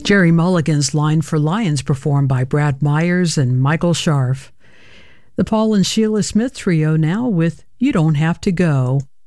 Jerry Mulligan's Line for Lions, performed by Brad Myers and Michael Scharf. The Paul and Sheila Smith Trio now with You Don't Have to Go.